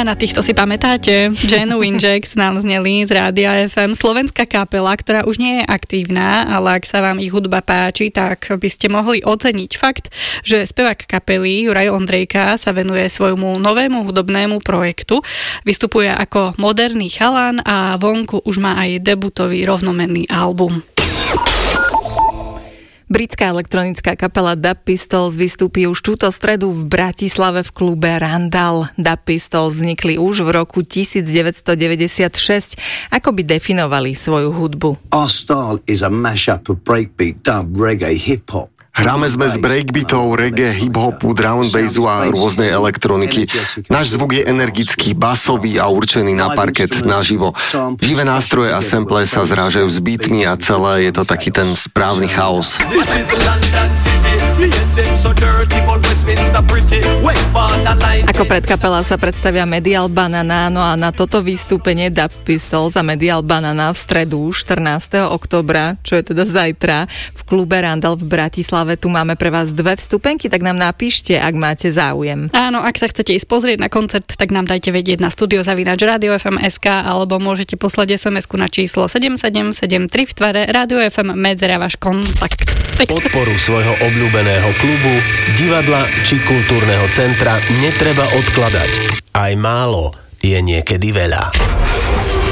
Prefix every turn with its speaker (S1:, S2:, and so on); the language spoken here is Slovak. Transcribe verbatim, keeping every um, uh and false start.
S1: A na týchto si pamätáte, Genuine Jacks nám zneli z Rádia ef em, slovenská kapela, ktorá už nie je aktívna, ale ak sa vám ich hudba páči, tak by ste mohli oceniť fakt, že spevák kapely Juraj Ondrejka sa venuje svojmu novému hudobnému projektu, vystupuje ako moderný chalan a vonku už má aj debutový rovnomenný album.
S2: Britská elektronická kapela Dub Pistols vystúpi už túto stredu v Bratislave v klube Randall. Dub Pistols vznikli už v roku devätnásťstodeväťdesiatšesť. Ako by definovali svoju hudbu?
S3: Our style is a mashup of breakbeat, dub, reggae, hip-hop.
S4: Hráme sme z breakbeatov, reggae, hip-hopu, drum and bassu a rôznej elektroniky. Náš zvuk je energický, basový a určený na parket naživo. Živé nástroje a sample sa zrážajú s beatmi a celé je to taký ten správny chaos.
S2: Ako predkapela sa predstavia Medial Banana, no a na toto vystúpenie Dub Pistols a Medial Banana v stredu štrnásteho októbra, čo je teda zajtra, v klube Randall v Bratislave. Tu máme pre vás dve vstupenky, tak nám napíšte, ak máte záujem.
S1: Áno, ak sa chcete ísť pozrieť na koncert, tak nám dajte vedieť na studio zavináč radio ef em bodka es ká alebo môžete poslať es em esku na číslo sedem sedem sedem tri v tvare Radio ef em medzera váš kontakt.
S5: Podporu svojho obľúbeného klubu, divadla či kultúrneho centra netreba odkladať. Aj málo je niekedy veľa.